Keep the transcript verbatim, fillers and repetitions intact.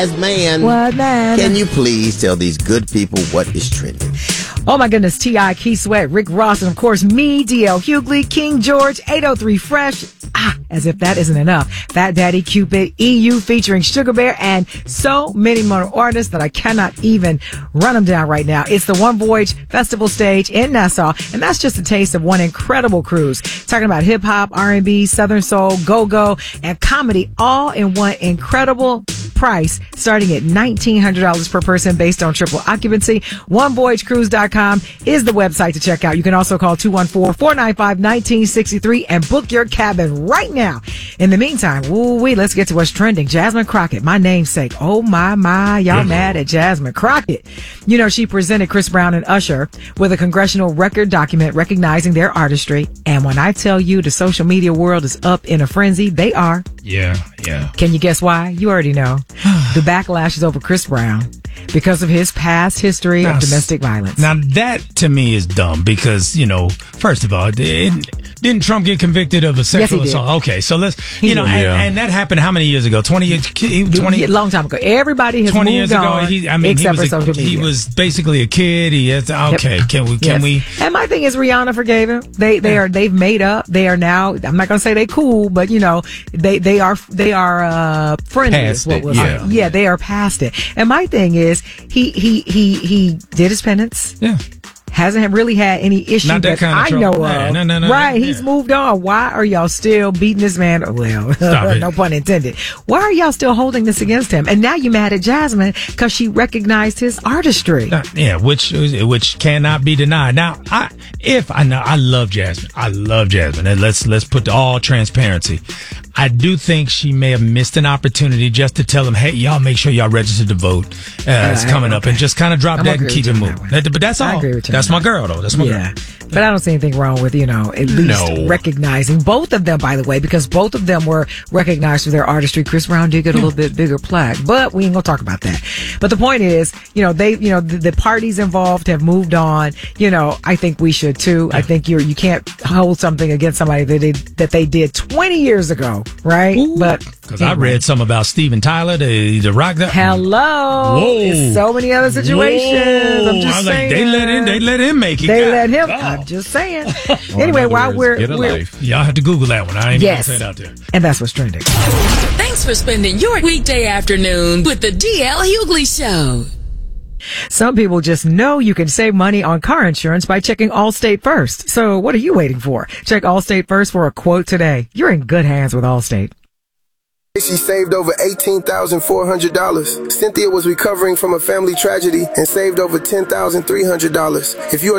As man, What man? Can you please tell these good people what is trending? Oh my goodness, T I, Keith Sweat, Rick Ross, and of course me, D L Hughley, King George, eight oh three Fresh. Ah, as if that isn't enough. Fat Daddy Cupid, E U featuring Sugar Bear, and so many more artists that I cannot even run them down right now. It's the One Voyage Festival stage in Nassau, and that's just a taste of one incredible cruise. Talking about hip hop, R and B, Southern soul, go-go, and comedy all in one incredible price, starting at nineteen hundred dollars per person based on triple occupancy. one voyage cruise dot com is the website to check out. You can also call two one four, four nine five, one nine six three and book your cabin right now. In the meantime, woo-wee, let's get to what's trending. Jasmine Crockett, my namesake. Oh my, my, y'all mad at Jasmine Crockett. You know, she presented Chris Brown and Usher with a congressional record document recognizing their artistry. And when I tell you the social media world is up in a frenzy, they are. Yeah, yeah. Can you guess why? You already know. The backlash is over Chris Brown because of his past history now, of domestic violence. Now, that to me is dumb because, you know, first of all, didn't, didn't Trump get convicted of a sexual yes, he assault? Did. Okay, so let's, he you know, and, yeah. and that happened how many years ago? twenty years? twenty, a long time ago. Everybody has twenty moved years ago. on, He, I mean, except he was, for a, social media. he was basically a kid. He has, okay, yep. can we, can yes. we? And my thing is Rihanna forgave him. They, they yeah. are, they've made up. They are now, I'm not going to say they cool, but you know, they, they are, they are, uh, friendly. Past what it, was yeah. yeah, they are past it. And my thing is, he, he, he, he did his penance. Yeah. Hasn't really had any issue Not that, that kind of I trouble. know Yeah, of. no, no, no, right, yeah. he's moved on. Why are y'all still beating this man? Well, no pun intended. Why are y'all still holding this against him? And now you mad at Jasmine because she recognized his artistry. Uh, yeah, which which cannot be denied. Now, I if I know I love Jasmine, I love Jasmine, and let's let's put all transparency. I do think she may have missed an opportunity just to tell him, hey, y'all make sure y'all register to vote. Uh, it's coming up, and just kind of drop I'm that and keep it moving. That, but that's all. That's my girl, though. That's my yeah. girl. But I don't see anything wrong with, you know, at least no. recognizing both of them, by the way, because both of them were recognized for their artistry. Chris Brown did get a little bit bigger plaque, but we ain't gonna talk about that. But the point is, you know, they, you know, the, the parties involved have moved on. You know, I think we should too. Yeah. I think you're, you can't hold something against somebody that they, that they did twenty years ago, right? Ooh. But because anyway. I read some about Steven Tyler, the the rock that. Hello. Whoa. There's so many other situations. Whoa. I'm just I saying. Like, they let him. They let him make it. They God. let him. God. I'm just saying. Anyway, while we're, we're y'all have to Google that one. I ain't yes. gonna say it out there. And that's what's trending. Thanks for spending your weekday afternoon with the D L Hughley Show. Some people just know you can save money on car insurance by checking Allstate first. So what are you waiting for? Check Allstate first for a quote today. You're in good hands with Allstate. She saved over eighteen thousand four hundred dollars. Cynthia was recovering from a family tragedy and saved over ten thousand three hundred dollars. If you are